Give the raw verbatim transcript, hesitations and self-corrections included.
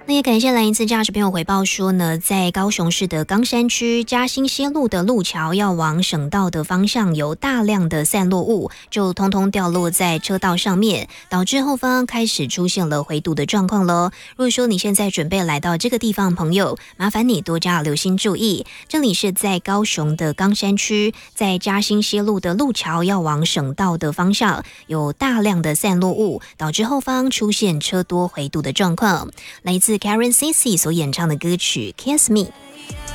那也感谢蓝一次驾驶朋友回报说呢，在高雄市的冈山区嘉兴西路的路桥要往省道的方向，有大量的散落物，就通通掉落在车道上面，导致后方开始出现了回堵的状况咯。如果说你现在准备来到这个地方，朋友，麻烦你多加留心注意，这里是在高雄的冈山区，在嘉兴西路的路桥要往省道的方向，有大量的散落物，导致后方出现车多回堵的状况。来自 Karen Cici 所演唱的歌曲《Kiss Me》。